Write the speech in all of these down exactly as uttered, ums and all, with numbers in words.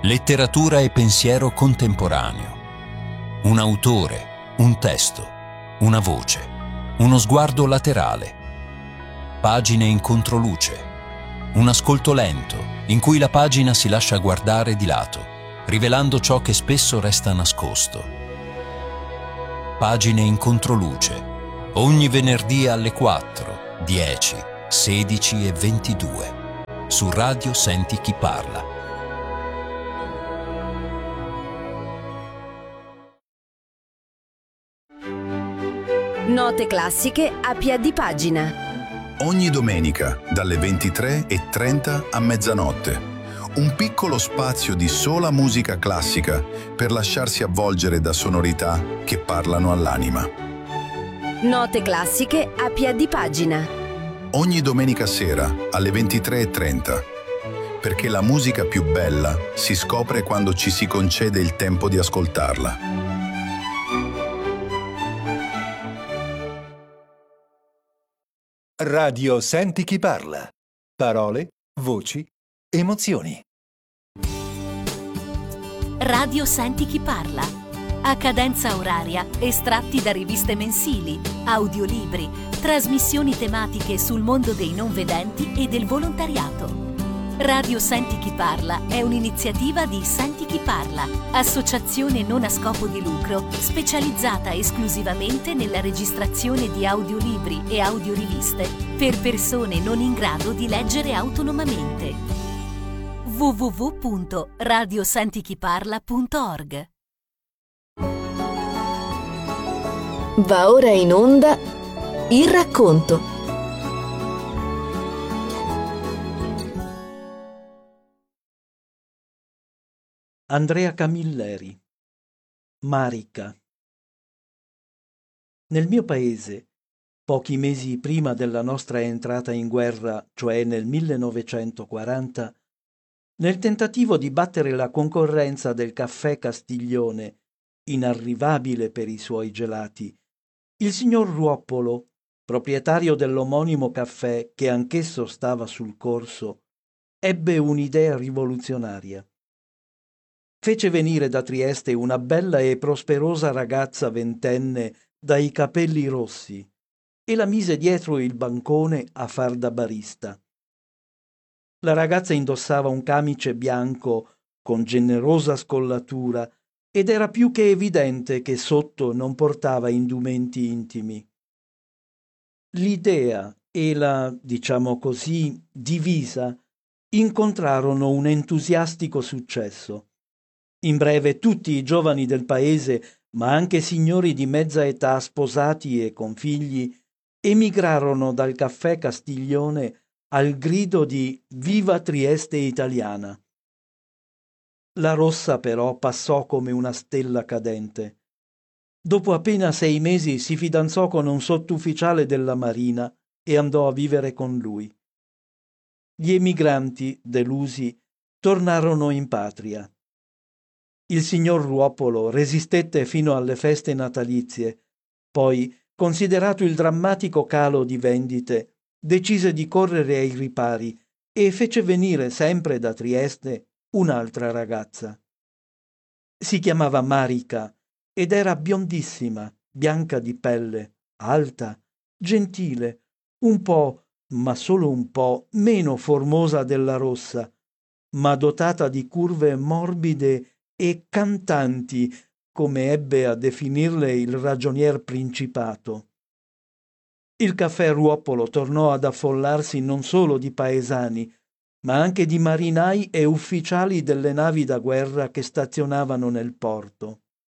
Letteratura e pensiero contemporaneo. Un autore, un testo, una voce, uno sguardo laterale. Pagine in controluce. Un ascolto lento, in cui la pagina si lascia guardare di lato, rivelando ciò che spesso resta nascosto. Pagine in controluce. Ogni venerdì alle quattro, dieci, sedici e ventidue. Su Radio Senti Chi Parla. Note classiche a piè di pagina. Ogni domenica dalle ventitré e trenta a mezzanotte. Un piccolo spazio di sola musica classica per lasciarsi avvolgere da sonorità che parlano all'anima. Note classiche a piè di pagina. Ogni domenica sera alle ventitré e trenta. Perché la musica più bella si scopre quando ci si concede il tempo di ascoltarla. Radio Senti Chi Parla. Parole, voci, emozioni. Radio Senti Chi Parla. A cadenza oraria, estratti da riviste mensili, audiolibri, trasmissioni tematiche sul mondo dei non vedenti e del volontariato. Radio Senti Chi Parla è un'iniziativa di Senti Chi Parla, associazione non a scopo di lucro specializzata esclusivamente nella registrazione di audiolibri e audioriviste per persone non in grado di leggere autonomamente. w w w punto radio senti chi parla punto org. Va ora in onda Il racconto. Andrea Camilleri. Marica. Nel mio paese, pochi mesi prima della nostra entrata in guerra, cioè nel millenovecentoquaranta, nel tentativo di battere la concorrenza del caffè Castiglione, inarrivabile per i suoi gelati, il signor Ruoppolo, proprietario dell'omonimo caffè che anch'esso stava sul corso, ebbe un'idea rivoluzionaria. Fece venire da Trieste una bella e prosperosa ragazza ventenne dai capelli rossi e la mise dietro il bancone a far da barista. La ragazza indossava un camice bianco con generosa scollatura ed era più che evidente che sotto non portava indumenti intimi. L'idea e la, diciamo così, divisa incontrarono un entusiastico successo. In breve, tutti i giovani del paese, ma anche signori di mezza età sposati e con figli, emigrarono dal caffè Castiglione al grido di «Viva Trieste italiana!». La rossa però passò come una stella cadente. Dopo appena sei mesi si fidanzò con un sottufficiale della Marina e andò a vivere con lui. Gli emigranti, delusi, tornarono in patria. Il signor Ruoppolo resistette fino alle feste natalizie, poi, considerato il drammatico calo di vendite, decise di correre ai ripari e fece venire sempre da Trieste un'altra ragazza. Si chiamava Marica ed era biondissima, bianca di pelle, alta, gentile, un po', ma solo un po', meno formosa della rossa, ma dotata di curve morbide e cantanti, come ebbe a definirle il ragionier Principato. Il caffè Ruoppolo tornò ad affollarsi non solo di paesani, ma anche di marinai e ufficiali delle navi da guerra che stazionavano nel porto.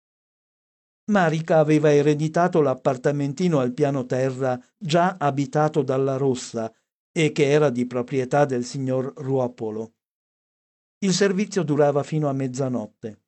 Marica aveva ereditato l'appartamentino al piano terra già abitato dalla Rossa e che era di proprietà del signor Ruoppolo. Il servizio durava fino a mezzanotte.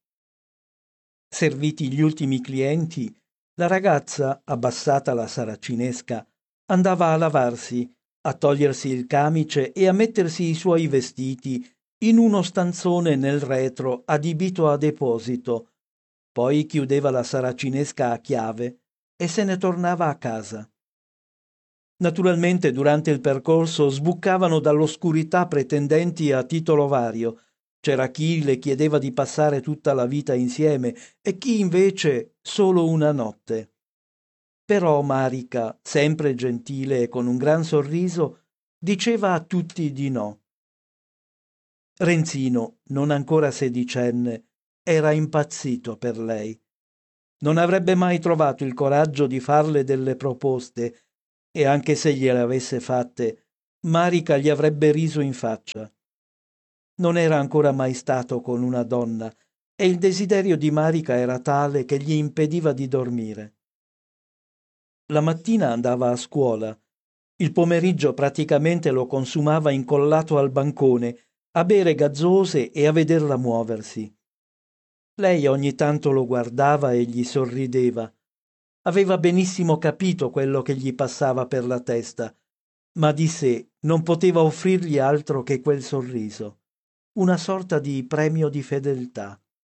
Serviti gli ultimi clienti, la ragazza, abbassata la saracinesca, andava a lavarsi, a togliersi il camice e a mettersi i suoi vestiti in uno stanzone nel retro adibito a deposito, poi chiudeva la saracinesca a chiave e se ne tornava a casa. Naturalmente durante il percorso sbucavano dall'oscurità pretendenti a titolo vario, C'era chi le chiedeva di passare tutta la vita insieme e chi invece solo una notte. Però Marica, sempre gentile e con un gran sorriso, diceva a tutti di no. Renzino, non ancora sedicenne, era impazzito per lei. Non avrebbe mai trovato il coraggio di farle delle proposte e anche se gliele avesse fatte, Marica gli avrebbe riso in faccia. Non era ancora mai stato con una donna e il desiderio di Marica era tale che gli impediva di dormire. La mattina andava a scuola, il pomeriggio praticamente lo consumava incollato al bancone, a bere gazzose e a vederla muoversi. Lei ogni tanto lo guardava e gli sorrideva. Aveva benissimo capito quello che gli passava per la testa, ma di sé non poteva offrirgli altro che quel sorriso, una sorta di premio di fedeltà.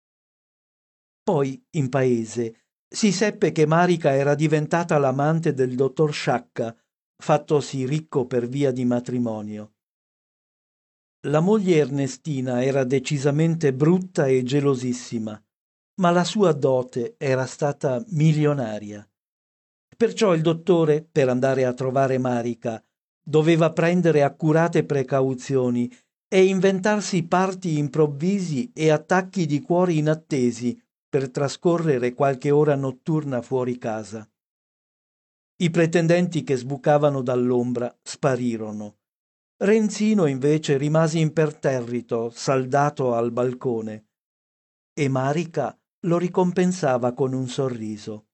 Poi, in paese, si seppe che Marica era diventata l'amante del dottor Sciacca, fattosi ricco per via di matrimonio. La moglie Ernestina era decisamente brutta e gelosissima, ma la sua dote era stata milionaria. Perciò il dottore, per andare a trovare Marica, doveva prendere accurate precauzioni e inventarsi parti improvvisi e attacchi di cuori inattesi per trascorrere qualche ora notturna fuori casa. I pretendenti che sbucavano dall'ombra sparirono. Renzino invece rimase imperterrito, saldato al balcone, e Marica lo ricompensava con un sorriso.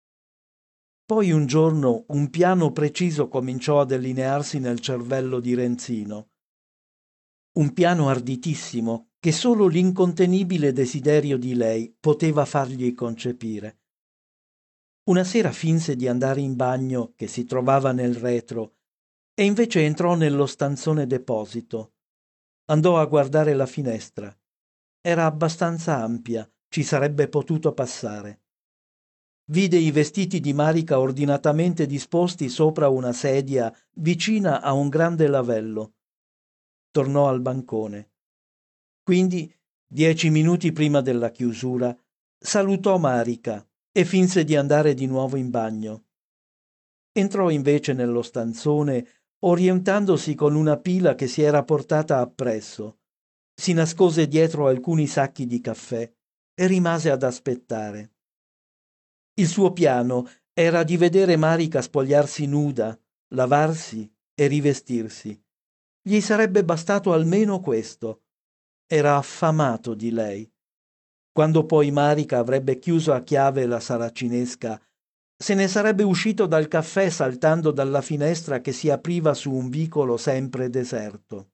Poi un giorno un piano preciso cominciò a delinearsi nel cervello di Renzino. Un piano arditissimo che solo l'incontenibile desiderio di lei poteva fargli concepire. Una sera finse di andare in bagno, che si trovava nel retro, e invece entrò nello stanzone deposito. Andò a guardare la finestra. Era abbastanza ampia, ci sarebbe potuto passare. Vide i vestiti di Marica ordinatamente disposti sopra una sedia vicina a un grande lavello. Tornò al bancone. Quindi, dieci minuti prima della chiusura, salutò Marica e finse di andare di nuovo in bagno. Entrò invece nello stanzone orientandosi con una pila che si era portata appresso. Si nascose dietro alcuni sacchi di caffè e rimase ad aspettare. Il suo piano era di vedere Marica spogliarsi nuda, lavarsi e rivestirsi. Gli sarebbe bastato almeno questo. Era affamato di lei. Quando poi Marica avrebbe chiuso a chiave la saracinesca, se ne sarebbe uscito dal caffè saltando dalla finestra che si apriva su un vicolo sempre deserto.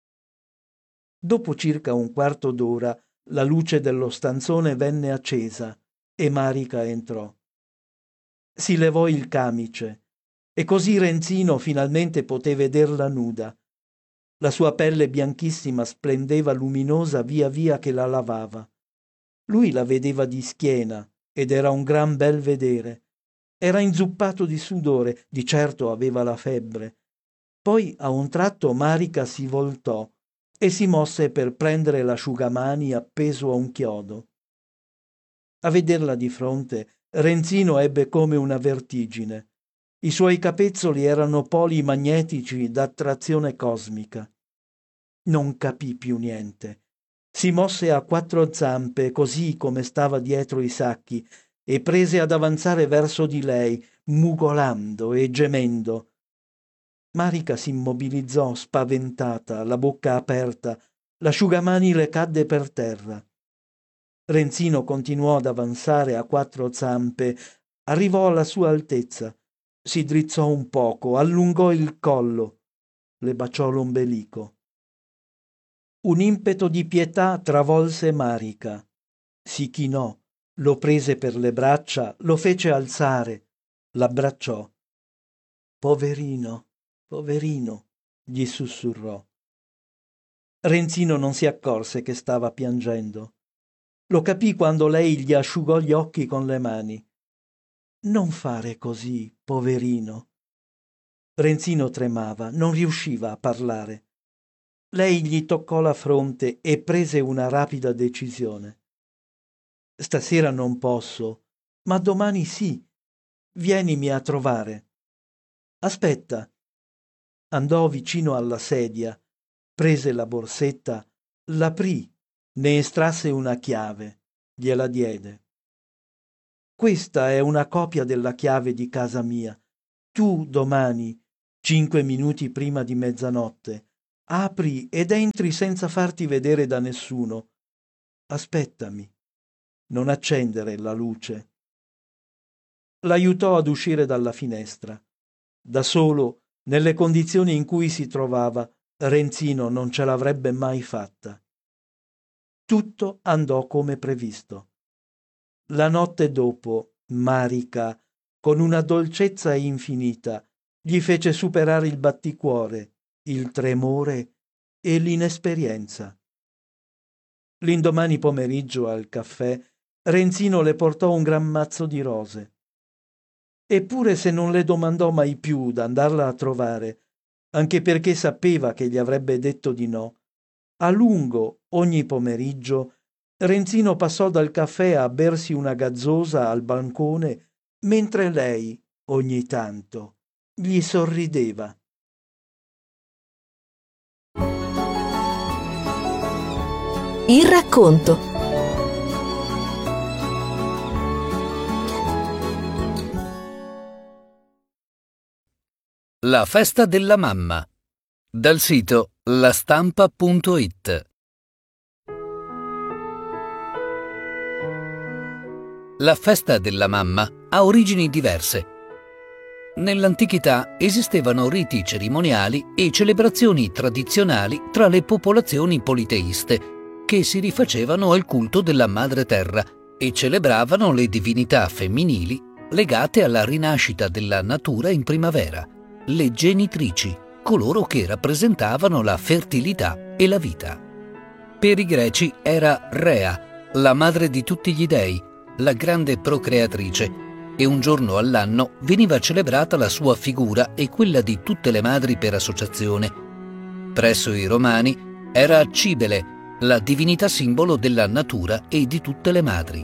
Dopo circa un quarto d'ora la luce dello stanzone venne accesa e Marica entrò. Si levò il camice e così Renzino finalmente poté vederla nuda. La sua pelle bianchissima splendeva luminosa via via che la lavava. Lui la vedeva di schiena ed era un gran bel vedere. Era inzuppato di sudore, di certo aveva la febbre. Poi a un tratto Marica si voltò e si mosse per prendere l'asciugamani appeso a un chiodo. A vederla di fronte, Renzino ebbe come una vertigine. I suoi capezzoli erano poli magnetici d'attrazione cosmica. Non capì più niente. Si mosse a quattro zampe, così come stava dietro i sacchi, e prese ad avanzare verso di lei, mugolando e gemendo. Marica s'immobilizzò spaventata, la bocca aperta, l'asciugamani le cadde per terra. Renzino continuò ad avanzare a quattro zampe, arrivò alla sua altezza, si drizzò un poco, allungò il collo, le baciò l'ombelico. Un impeto di pietà travolse Marica. Si chinò, lo prese per le braccia, lo fece alzare, l'abbracciò. Poverino, poverino, gli sussurrò. Renzino non si accorse che stava piangendo. Lo capì quando lei gli asciugò gli occhi con le mani. Non fare così, poverino. Renzino tremava, non riusciva a parlare. Lei gli toccò la fronte e prese una rapida decisione. Stasera non posso, ma domani sì. Vienimi a trovare. Aspetta. Andò vicino alla sedia, prese la borsetta, l'aprì, ne estrasse una chiave, gliela diede. Questa è una copia della chiave di casa mia. Tu domani, cinque minuti prima di mezzanotte, apri ed entri senza farti vedere da nessuno. Aspettami. Non accendere la luce. L'aiutò ad uscire dalla finestra. Da solo, nelle condizioni in cui si trovava, Renzino non ce l'avrebbe mai fatta. Tutto andò come previsto. La notte dopo, Marica, con una dolcezza infinita, gli fece superare il batticuore, il tremore e l'inesperienza. L'indomani pomeriggio al caffè, Renzino le portò un gran mazzo di rose. Eppure se non le domandò mai più d'andarla a trovare, anche perché sapeva che gli avrebbe detto di no, a lungo, ogni pomeriggio, Renzino passò dal caffè a bersi una gazzosa al bancone, mentre lei, ogni tanto, gli sorrideva. Il racconto. La festa della mamma, dal sito lastampa punto it. La festa della mamma ha origini diverse. Nell'antichità esistevano riti cerimoniali e celebrazioni tradizionali tra le popolazioni politeiste che si rifacevano al culto della madre terra e celebravano le divinità femminili legate alla rinascita della natura in primavera, le genitrici, coloro che rappresentavano la fertilità e la vita. Per i greci era Rea, la madre di tutti gli dei, la grande procreatrice, e un giorno all'anno veniva celebrata la sua figura e quella di tutte le madri per associazione. Presso i Romani era Cibele, la divinità simbolo della natura e di tutte le madri.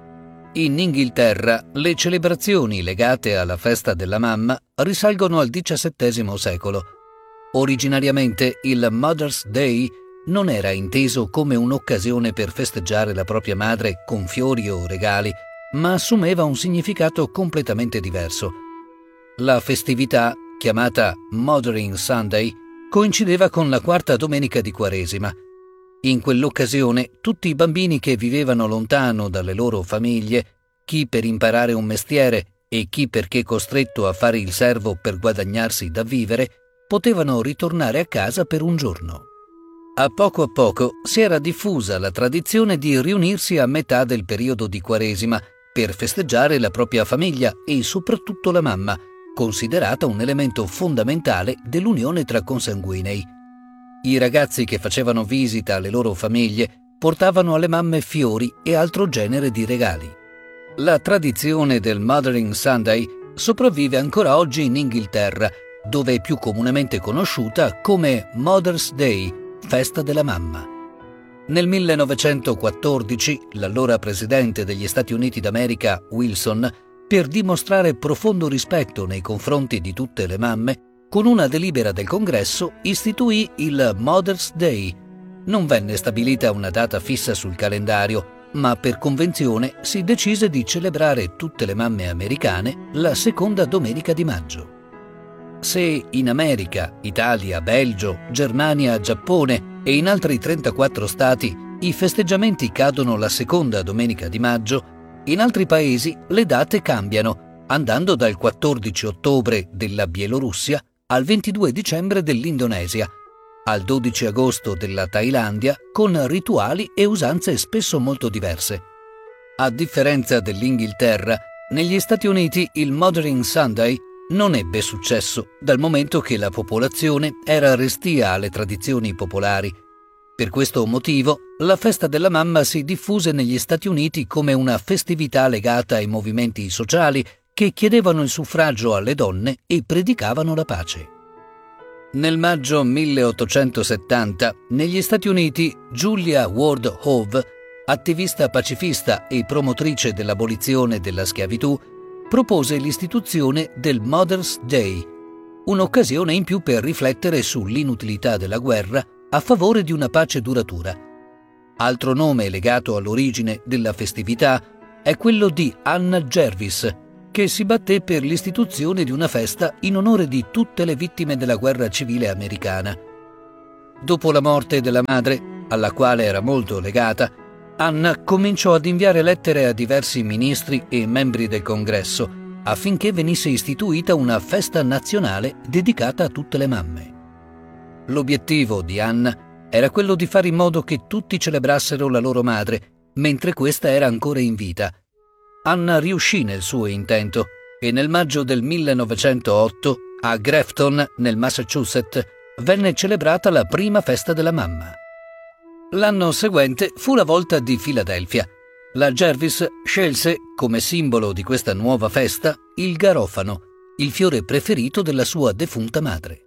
In Inghilterra le celebrazioni legate alla festa della mamma risalgono al diciassettesimo secolo. Originariamente il Mother's Day non era inteso come un'occasione per festeggiare la propria madre con fiori o regali, ma assumeva un significato completamente diverso. La festività, chiamata Mothering Sunday, coincideva con la quarta domenica di Quaresima. In quell'occasione tutti i bambini che vivevano lontano dalle loro famiglie, chi per imparare un mestiere e chi perché costretto a fare il servo per guadagnarsi da vivere, potevano ritornare a casa per un giorno. A poco a poco si era diffusa la tradizione di riunirsi a metà del periodo di Quaresima per festeggiare la propria famiglia e soprattutto la mamma, considerata un elemento fondamentale dell'unione tra consanguinei. I ragazzi che facevano visita alle loro famiglie portavano alle mamme fiori e altro genere di regali. La tradizione del Mothering Sunday sopravvive ancora oggi in Inghilterra, dove è più comunemente conosciuta come Mother's Day, festa della mamma. Nel millenovecentoquattordici, l'allora presidente degli Stati Uniti d'America, Wilson, per dimostrare profondo rispetto nei confronti di tutte le mamme, con una delibera del Congresso istituì il Mother's Day. Non venne stabilita una data fissa sul calendario, ma per convenzione si decise di celebrare tutte le mamme americane la seconda domenica di maggio. Se in America, Italia, Belgio, Germania, Giappone e in altri trentaquattro stati i festeggiamenti cadono la seconda domenica di maggio, in altri paesi le date cambiano, andando dal quattordici ottobre della Bielorussia al ventidue dicembre dell'Indonesia, al dodici agosto della Thailandia, con rituali e usanze spesso molto diverse. A differenza dell'Inghilterra, negli Stati Uniti il Mothering Sunday non ebbe successo dal momento che la popolazione era restia alle tradizioni popolari. Per questo motivo, la festa della mamma si diffuse negli Stati Uniti come una festività legata ai movimenti sociali che chiedevano il suffragio alle donne e predicavano la pace. Nel maggio milleottocentosettanta, negli Stati Uniti, Julia Ward Howe, attivista pacifista e promotrice dell'abolizione della schiavitù, propose l'istituzione del Mother's Day, un'occasione in più per riflettere sull'inutilità della guerra a favore di una pace duratura. Altro nome legato all'origine della festività è quello di Anna Jervis, che si batté per l'istituzione di una festa in onore di tutte le vittime della guerra civile americana. Dopo la morte della madre, alla quale era molto legata, Anna cominciò ad inviare lettere a diversi ministri e membri del Congresso affinché venisse istituita una festa nazionale dedicata a tutte le mamme. L'obiettivo di Anna era quello di fare in modo che tutti celebrassero la loro madre, mentre questa era ancora in vita. Anna riuscì nel suo intento e nel maggio del millenovecentootto, a Grafton, nel Massachusetts, venne celebrata la prima festa della mamma. L'anno seguente fu la volta di Filadelfia. La Jervis scelse come simbolo di questa nuova festa il garofano, il fiore preferito della sua defunta madre.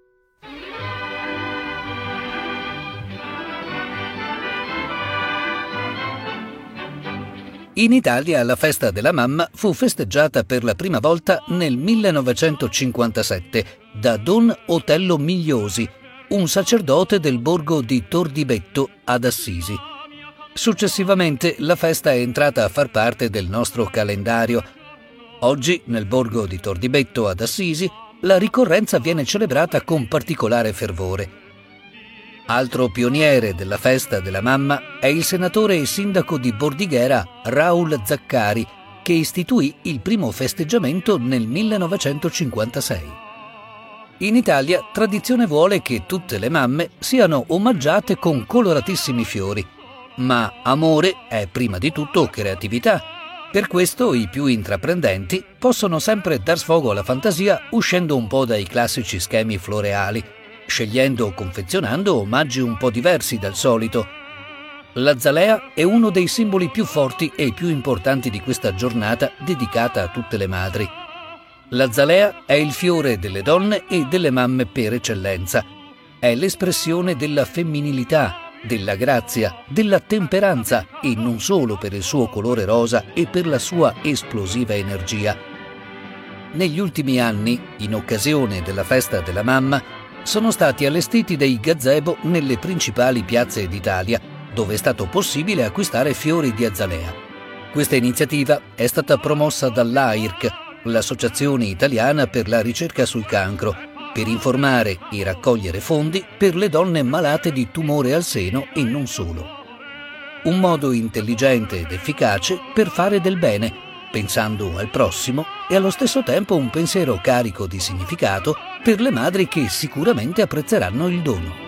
In Italia la festa della mamma fu festeggiata per la prima volta nel millenovecentocinquantasette da Don Otello Migliosi, un sacerdote del borgo di Tordibetto ad Assisi. Successivamente la festa è entrata a far parte del nostro calendario. Oggi, nel borgo di Tordibetto ad Assisi, la ricorrenza viene celebrata con particolare fervore. Altro pioniere della festa della mamma è il senatore e sindaco di Bordighera Raul Zaccari, che istituì il primo festeggiamento nel millenovecentocinquantasei. In Italia tradizione vuole che tutte le mamme siano omaggiate con coloratissimi fiori, ma amore è prima di tutto creatività. Per questo i più intraprendenti possono sempre dar sfogo alla fantasia uscendo un po' dai classici schemi floreali, scegliendo o confezionando omaggi un po' diversi dal solito. L'azalea è uno dei simboli più forti e più importanti di questa giornata dedicata a tutte le madri. L'azalea è il fiore delle donne e delle mamme per eccellenza. È l'espressione della femminilità, della grazia, della temperanza e non solo per il suo colore rosa e per la sua esplosiva energia. Negli ultimi anni, in occasione della festa della mamma, sono stati allestiti dei gazebo nelle principali piazze d'Italia, dove è stato possibile acquistare fiori di azalea. Questa iniziativa è stata promossa dall'A I R C, l'Associazione Italiana per la Ricerca sul Cancro, per informare e raccogliere fondi per le donne malate di tumore al seno e non solo. Un modo intelligente ed efficace per fare del bene, pensando al prossimo e allo stesso tempo un pensiero carico di significato per le madri che sicuramente apprezzeranno il dono.